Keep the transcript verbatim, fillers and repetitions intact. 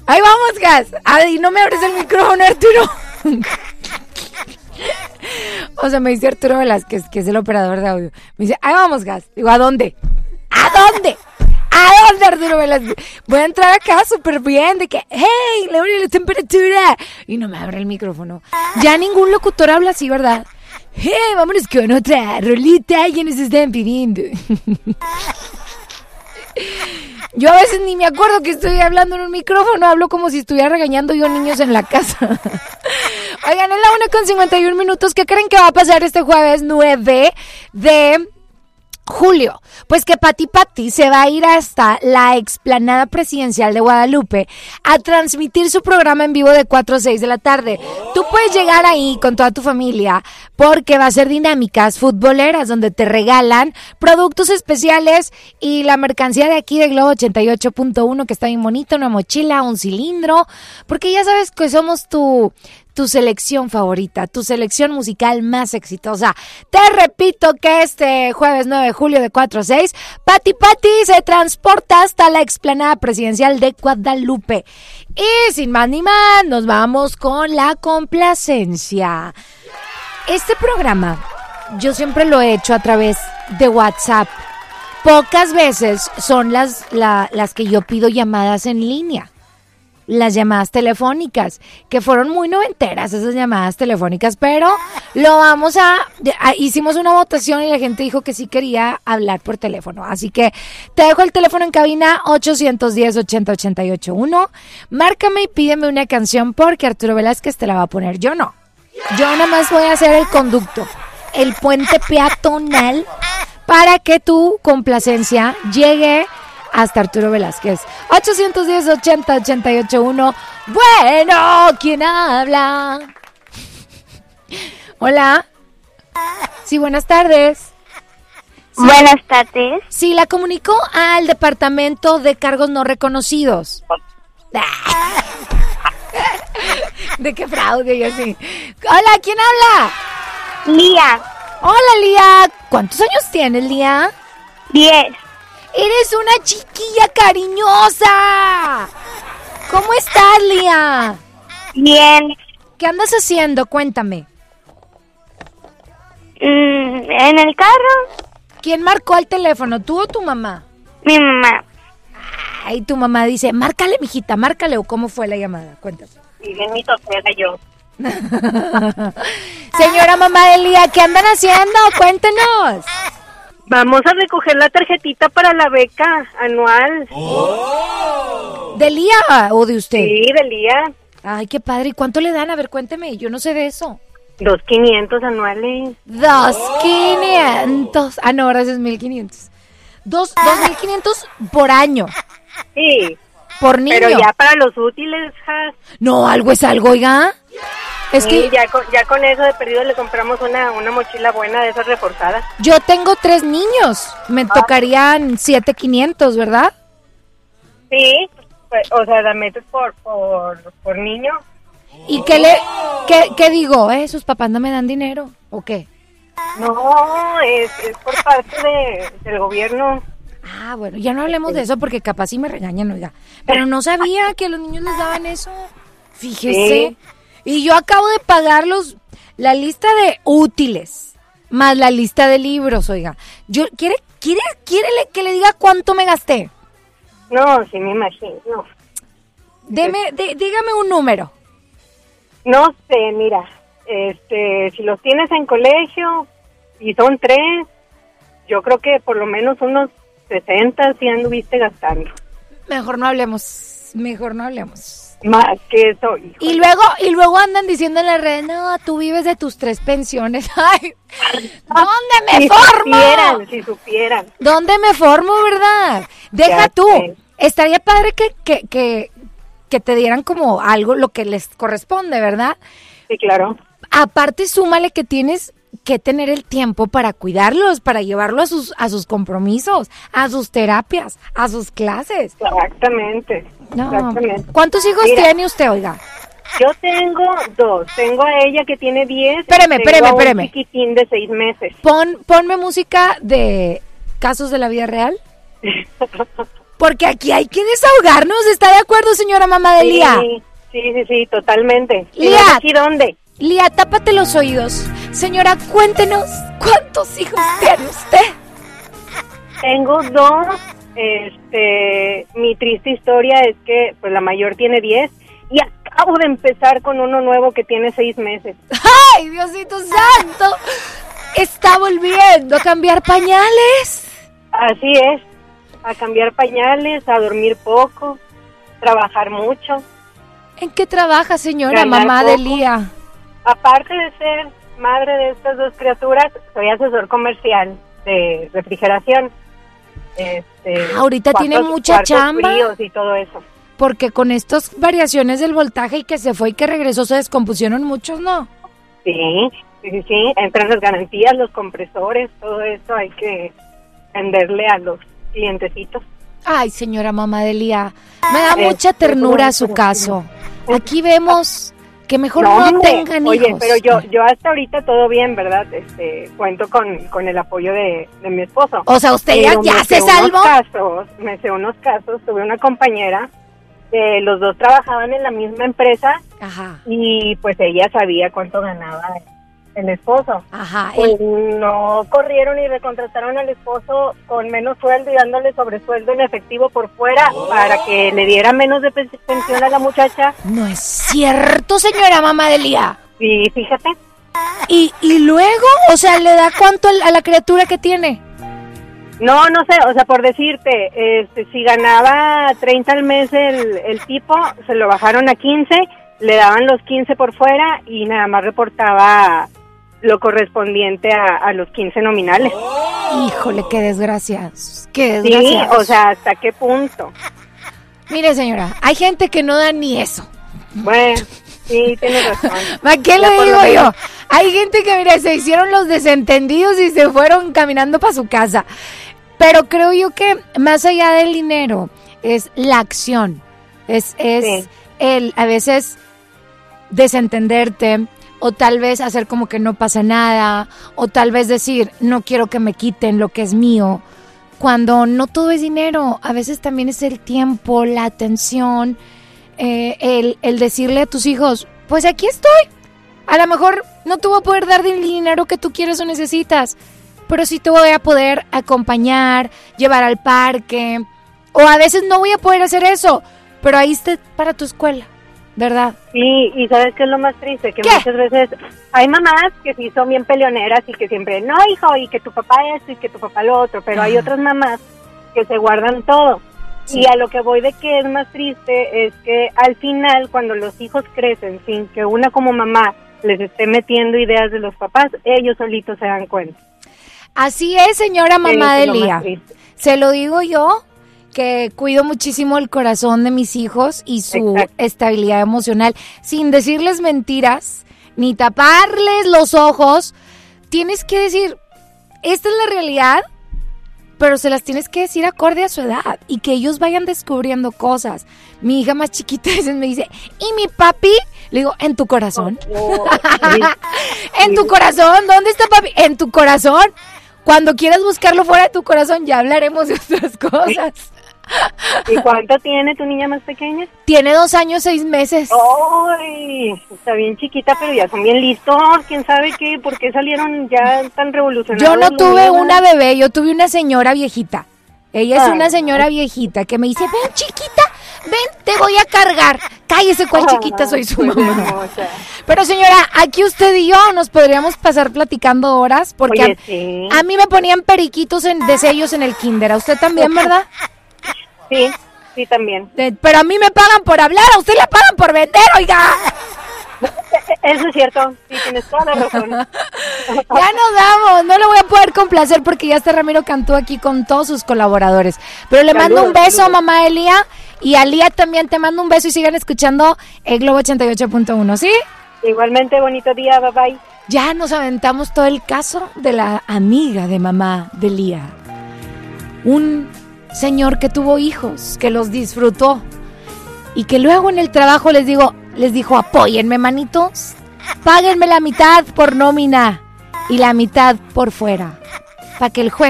Ahí vamos, Gas. Ay, no me abres el micrófono, Arturo. O sea, me dice Arturo Velázquez, que es el operador de audio. Me dice, ahí vamos, Gas. Digo, ¿a dónde? ¿A dónde? ¿A dónde, Arturo Velázquez? Voy a entrar acá súper bien, de que, hey, le abrí la temperatura. Y no me abre el micrófono. Ya ningún locutor habla así, ¿verdad? Hey, vámonos con otra rolita, ya nos están pidiendo. Yo a veces ni me acuerdo que estoy hablando en un micrófono, hablo como si estuviera regañando yo a niños en la casa. Oigan, es la una con cincuenta y un minutos. ¿Qué creen que va a pasar este jueves nueve de julio? Pues que Pati Pati se va a ir hasta la explanada presidencial de Guadalupe a transmitir su programa en vivo de cuatro a seis de la tarde. Tú puedes llegar ahí con toda tu familia porque va a ser dinámicas futboleras donde te regalan productos especiales y la mercancía de aquí de Globo ochenta y ocho punto uno, que está bien bonita, una mochila, un cilindro, porque ya sabes que somos tu... tu selección favorita, tu selección musical más exitosa. Te repito que este jueves nueve de julio de cuatro a seis, Pati Pati se transporta hasta la explanada presidencial de Guadalupe. Y sin más ni más, nos vamos con la complacencia. Este programa yo siempre lo he hecho a través de WhatsApp. Pocas veces son las, la, las que yo pido llamadas en línea. Las llamadas telefónicas, que fueron muy noventeras esas llamadas telefónicas, pero lo vamos a, a... Hicimos una votación y la gente dijo que sí quería hablar por teléfono. Así que te dejo el teléfono en cabina ocho uno cero, ochenta, ochenta y ocho uno. Márcame y pídeme una canción porque Arturo Velázquez te la va a poner. Yo no. Yo nada más voy a hacer el conducto, el puente peatonal para que tu complacencia llegue hasta Arturo Velázquez. ocho uno cero, ochenta, ochenta y ocho uno. Bueno, ¿quién habla? Hola. Sí, buenas tardes. Sí. Buenas tardes. Sí, la comunicó al departamento de cargos no reconocidos. ¿De qué fraude? Yo sí. Hola, ¿quién habla? Lía. Hola, Lía. ¿Cuántos años tienes, Lía? Diez. ¡Eres una chiquilla cariñosa! ¿Cómo estás, Lía? Bien. ¿Qué andas haciendo? Cuéntame. Mm, ¿En el carro? ¿Quién marcó el teléfono, tú o tu mamá? Mi mamá. Ay, tu mamá dice, márcale, mijita, márcale. ¿O cómo fue la llamada? Cuéntame. Y bien mi torcera yo. Señora mamá de Lía, ¿qué andan haciendo? Cuéntenos. Vamos a recoger la tarjetita para la beca anual. Oh. ¿De Lía o de usted? Sí, de Lía. Ay, qué padre. ¿Y cuánto le dan? A ver, cuénteme. Yo no sé de eso. Dos quinientos anuales. Dos quinientos. Ah, no, ahora es mil quinientos. Dos, dos mil quinientos por año. Sí. Por niño. Pero ya para los útiles, ja. No, algo es algo, oiga. Es sí, que ya con, ya con eso de perdido le compramos una, una mochila buena de esas reforzadas. Yo tengo tres niños. Me ah. tocarían siete quinientos, ¿verdad? Sí, pues, o sea, la metes por, por, por niño. ¿Y qué le, qué, qué digo? ¿Eh? ¿Sus papás no me dan dinero? ¿O qué? No, es, es por parte de, del gobierno. Ah, bueno, ya no hablemos sí. de eso porque capaz sí me regañan, oiga. Pero no sabía que a los niños les daban eso. Fíjese. Sí. Y yo acabo de pagarlos la lista de útiles, más la lista de libros, oiga. Yo ¿Quiere, quiere, quiere que le diga cuánto me gasté? No, sí me imagino. Deme, de, dígame un número. No sé, mira, este, si los tienes en colegio y son tres, yo creo que por lo menos unos sesenta sí anduviste gastando. Mejor no hablemos, mejor no hablemos. Más que eso, hijo. Y luego, y luego andan diciendo en la red, no, tú vives de tus tres pensiones. Ay, ¿dónde me si formo? Supieran, si supieran. ¿Dónde me formo, verdad? Deja ya tú. Sé. Estaría padre que, que, que, que te dieran como algo, lo que les corresponde, ¿verdad? Sí, claro. Aparte, súmale que tienes que tener el tiempo para cuidarlos, para llevarlos a sus, a sus compromisos, a sus terapias, a sus clases. Exactamente. No. Exactamente. ¿Cuántos hijos Mira, tiene usted, oiga? Yo tengo dos. Tengo a ella que tiene diez. Espéreme, espéreme, tengo espéreme. A un chiquitín de seis meses. Pon, ponme música de casos de la vida real. porque aquí hay que desahogarnos. ¿Está de acuerdo, señora mamá de Lía? Sí, sí, sí, sí, totalmente. Lía. ¿Y aquí dónde? Lía, tápate los oídos. Señora, cuéntenos, ¿cuántos hijos tiene usted? Tengo dos. Este, mi triste historia es que pues la mayor tiene diez y acabo de empezar con uno nuevo que tiene seis meses. ¡Ay, Diosito santo! Está volviendo a cambiar pañales. Así es, a cambiar pañales, a dormir poco, trabajar mucho. ¿En qué trabaja, señora Ganar mamá de poco. Lía? Aparte de ser madre de estas dos criaturas, soy asesor comercial de refrigeración. Este, Ahorita tiene cuartos- mucha cuartos chamba. fríos y todo eso. Porque con estas variaciones del voltaje y que se fue y que regresó se descompusieron muchos, ¿no? Sí, sí, sí, sí. Entran las garantías, los compresores, todo eso hay que venderle a los clientecitos. Ay, señora mamá de Lía, me da Eh, mucha ternura eso, su pero caso. sí. Aquí vemos que mejor no, hombre, tengan oye, hijos. pero yo yo hasta ahorita todo bien, ¿verdad? Este, cuento con, con el apoyo de, de mi esposo. O sea, ¿usted ya, Pero ya me se sé unos salvó? casos, me sé unos casos, tuve una compañera, que los dos trabajaban en la misma empresa Ajá, y pues ella sabía cuánto ganaba el esposo. ajá. Pues el- no corrieron y recontrataron al esposo con menos sueldo y dándole sobresueldo en efectivo por fuera para que le diera menos de pe- pensión a la muchacha. No es cierto, señora mamá de Lía. Y fíjate, Y, y luego, o sea, ¿le da cuánto al- a la criatura que tiene? no, no sé, o sea, por decirte, este, si ganaba treinta al mes el, el tipo, se lo bajaron a quince, le daban los quince por fuera y nada más reportaba lo correspondiente a, a los quince nominales. Híjole, qué desgracias. Qué Sí, desgracias. o sea, ¿hasta qué punto? Mire, señora, hay gente que no da ni eso. Bueno, sí, tienes razón. ¿Para qué Ya le por lo digo yo? menos. Hay gente que, mire, se hicieron los desentendidos y se fueron caminando para su casa. Pero creo yo que más allá del dinero es la acción. Es, es Sí. el, a veces, desentenderte o tal vez hacer como que no pasa nada o tal vez decir, no quiero que me quiten lo que es mío. Cuando no todo es dinero, a veces también es el tiempo, la atención, eh, el, el decirle a tus hijos, pues aquí estoy. A lo mejor no te voy a poder dar el dinero que tú quieres o necesitas, pero sí te voy a poder acompañar, llevar al parque, o a veces no voy a poder hacer eso, pero ahí está para tu escuela, ¿verdad? Sí, y ¿sabes qué es lo más triste? Que ¿Qué? muchas veces hay mamás que sí son bien peleoneras y que siempre, no, hijo, y que tu papá esto y que tu papá lo otro, pero hay Ajá. otras mamás que se guardan todo. Sí. Y a lo que voy de que es más triste es que al final, cuando los hijos crecen sin que una como mamá les esté metiendo ideas de los papás, ellos solitos se dan cuenta. Así es, señora mamá Sí, de es lo más Lía. triste. Se lo digo yo, que cuido muchísimo el corazón de mis hijos y su Exacto. estabilidad emocional, sin decirles mentiras, ni taparles los ojos. Tienes que decir, esta es la realidad, pero se las tienes que decir acorde a su edad y que ellos vayan descubriendo cosas. Mi hija más chiquita a veces me dice, ¿y mi papi? Le digo, en tu corazón. Oh, sí. En tu corazón, ¿dónde está papi? En tu corazón. Cuando quieras buscarlo fuera de tu corazón, ya hablaremos de otras cosas. ¿Y cuánto tiene tu niña más pequeña? Tiene dos años, seis meses. ¡Ay! Está bien chiquita, pero ya son bien listos. ¿Quién sabe qué? ¿Por qué salieron ya tan revolucionarios? Yo no los tuve niños? una bebé, yo tuve una señora viejita. Ella es Ay, una señora viejita que me dice, ven chiquita, ven, te voy a cargar. Cállese, cuál chiquita, soy su Ay, qué mamá. hermosa. Pero señora, aquí usted y yo nos podríamos pasar platicando horas porque Oye, a, sí. a mí me ponían periquitos en, de sellos en el kinder. A usted también, ¿verdad? Sí, sí, también. De- pero a mí me pagan por hablar, a usted le pagan por vender, oiga. Eso es cierto, sí, tienes toda la razón. Ya nos vamos, no lo voy a poder complacer porque ya está Ramiro Cantú aquí con todos sus colaboradores. Pero le mando un Saludos, beso a saludos. mamá Elía y a Lía también te mando un beso y sigan escuchando el Globo ochenta y ocho punto uno, ¿sí? Igualmente, bonito día, bye bye. Ya nos aventamos todo el caso de la amiga de mamá de Lía. Un señor que tuvo hijos, que los disfrutó y que luego en el trabajo les digo, les dijo, apóyenme, manitos, páguenme la mitad por nómina y la mitad por fuera, para que el juez